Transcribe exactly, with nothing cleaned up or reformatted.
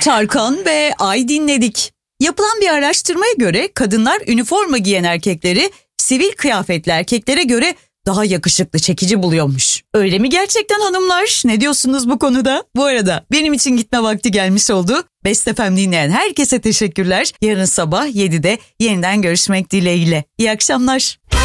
Tarkan ve Ay dinledik. Yapılan bir araştırmaya göre kadınlar üniforma giyen erkekleri sivil kıyafetli erkeklere göre daha yakışıklı, çekici buluyormuş. Öyle mi gerçekten hanımlar? Ne diyorsunuz bu konuda? Bu arada benim için gitme vakti gelmiş oldu. Best F M dinleyen herkese teşekkürler. Yarın sabah yedide yeniden görüşmek dileğiyle. İyi akşamlar.